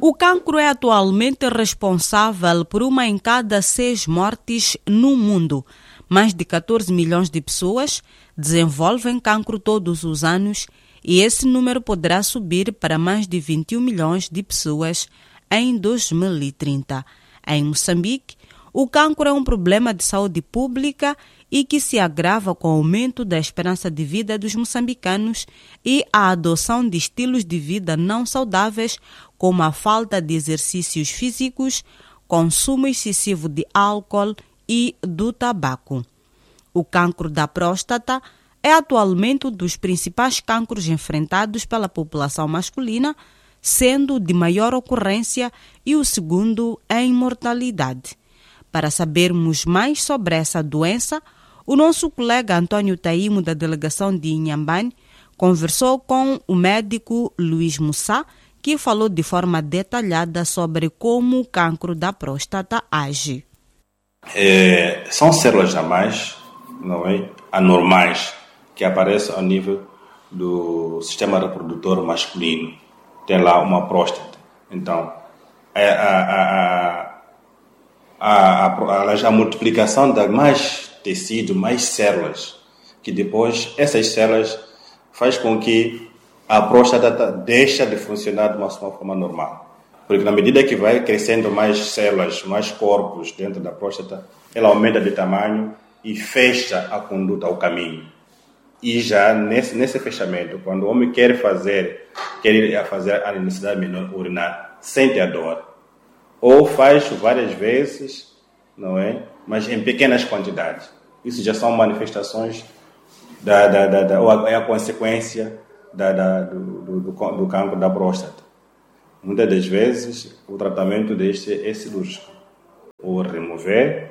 O cancro é atualmente responsável por 1 em cada 6 mortes no mundo. Mais de 14 milhões de pessoas desenvolvem cancro todos os anos e esse número poderá subir para mais de 21 milhões de pessoas em 2030. Em Moçambique, o cancro é um problema de saúde pública e que se agrava com o aumento da esperança de vida dos moçambicanos e a adoção de estilos de vida não saudáveis, como a falta de exercícios físicos, consumo excessivo de álcool e do tabaco. O cancro da próstata é atualmente um dos principais cancros enfrentados pela população masculina, sendo de maior ocorrência e o segundo em mortalidade. Para sabermos mais sobre essa doença, o nosso colega Antônio Taimo, da delegação de Inhambane, conversou com o médico Luís Mussa, que falou de forma detalhada sobre como o cancro da próstata age. São células anormais que aparecem ao nível do sistema reprodutor masculino. Tem lá uma próstata. Então, a multiplicação de mais tecido, mais células, que depois essas células faz com que a próstata deixe de funcionar de uma forma normal. Porque na medida que vai crescendo mais células, mais corpos dentro da próstata, ela aumenta de tamanho e fecha a conduta, o caminho. E já nesse fechamento, quando o homem quer fazer a necessidade urinar, sente a dor. Ou faz várias vezes, não é? Mas em pequenas quantidades. Isso já são manifestações ou é a consequência do cancro da próstata. Muitas das vezes, o tratamento deste é cirúrgico. Ou remover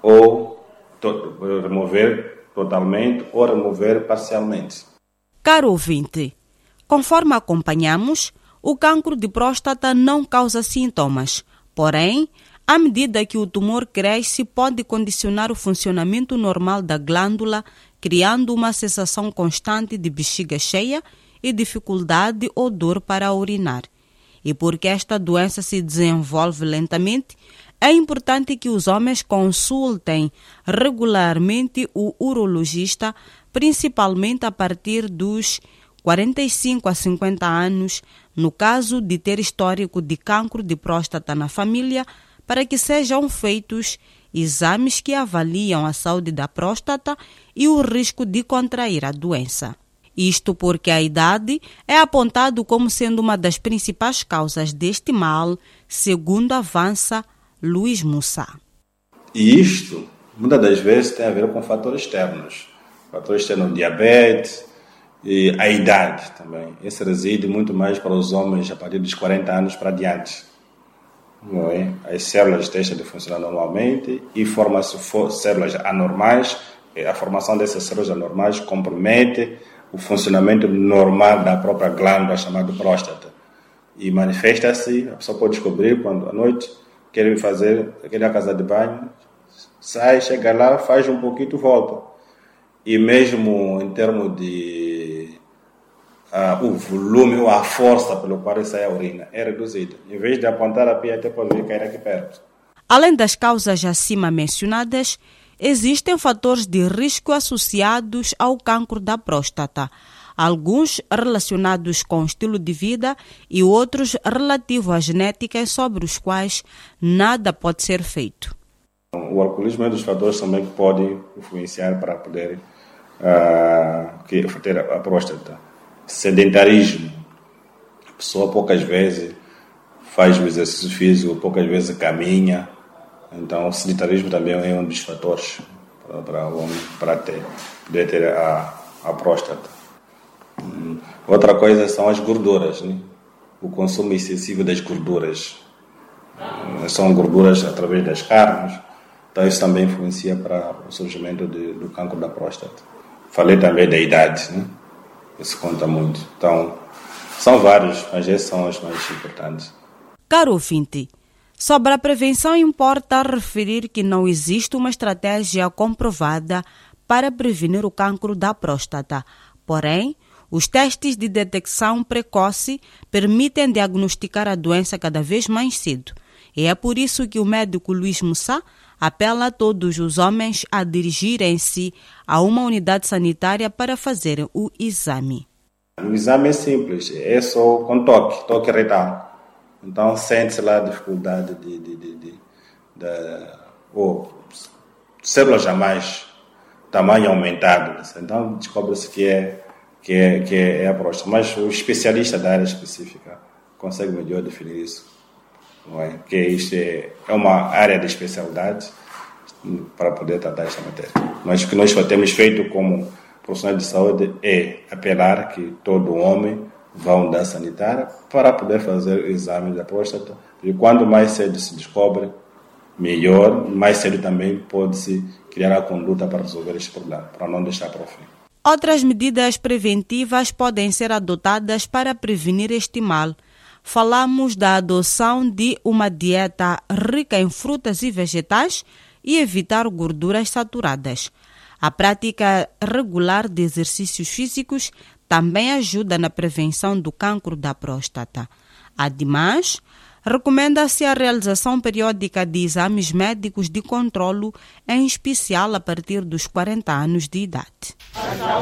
totalmente ou remover parcialmente. Caro ouvinte, conforme acompanhamos, o cancro de próstata não causa sintomas. Porém, à medida que o tumor cresce, pode condicionar o funcionamento normal da glândula, criando uma sensação constante de bexiga cheia e dificuldade ou dor para urinar. E porque esta doença se desenvolve lentamente, é importante que os homens consultem regularmente o urologista, principalmente a partir dos 45 a 50 anos, no caso de ter histórico de cancro de próstata na família, para que sejam feitos exames que avaliam a saúde da próstata e o risco de contrair a doença. Isto porque a idade é apontado como sendo uma das principais causas deste mal, segundo avança Luís Mussa. E isto, muitas das vezes, tem a ver com fatores externos. Fatores externos, diabetes e a idade também. Esse reside muito mais para os homens a partir dos 40 anos para diante. Não é? As células deixam de funcionar normalmente e formam-se células anormais. A formação dessas células anormais compromete o funcionamento normal da própria glândula chamada próstata. E manifesta-se, a pessoa pode descobrir quando à noite quer ir à casa de banho, sai, chega lá, faz um pouquinho e volta. E mesmo em termos de o volume ou a força pelo qual sai a urina é reduzida. Em vez de apontar a pia, até pode vir cair aqui perto. Além das causas acima mencionadas, existem fatores de risco associados ao cancro da próstata, alguns relacionados com o estilo de vida e outros relativos à genética, sobre os quais nada pode ser feito. O alcoolismo é um dos fatores também que pode influenciar para poder ter a próstata. Sedentarismo. A pessoa poucas vezes faz o exercício físico, poucas vezes caminha. Então, o sedentarismo também é um dos fatores para o homem poder ter a próstata. Outra coisa são as gorduras, né? O consumo excessivo das gorduras. São gorduras através das carnes. Então, isso também influencia para o surgimento do cancro da próstata. Falei também da idade, né? Isso conta muito. Então, são vários, mas esses são os mais importantes. Caro ouvinte, sobre a prevenção importa referir que não existe uma estratégia comprovada para prevenir o cancro da próstata. Porém, Os testes de detecção precoce permitem diagnosticar a doença cada vez mais cedo. E é por isso que o médico Luís Mussa apela a todos os homens a dirigirem-se a uma unidade sanitária para fazerem o exame. O exame é simples, é só com toque retal. Então sente-se lá a dificuldade ou células a mais, tamanho aumentado. Então descobre-se que é a próstata. Mas o especialista da área específica consegue melhor definir isso. Não é? Que isto é uma área de especialidade para poder tratar esta matéria. Mas o que nós temos feito como profissionais de saúde é apelar que todo homem vá à unidade sanitária para poder fazer o exame da próstata. E quando mais cedo se descobre, melhor, mais cedo também pode-se criar a conduta para resolver este problema, para não deixar para o fim. Outras medidas preventivas podem ser adotadas para prevenir este mal. Falamos da adoção de uma dieta rica em frutas e vegetais e evitar gorduras saturadas. A prática regular de exercícios físicos também ajuda na prevenção do cancro da próstata. Ademais, recomenda-se a realização periódica de exames médicos de controlo, em especial a partir dos 40 anos de idade.